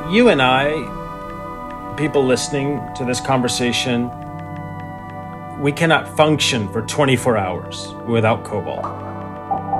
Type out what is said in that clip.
you and I, people listening to this conversation, we cannot function for 24 hours without cobalt.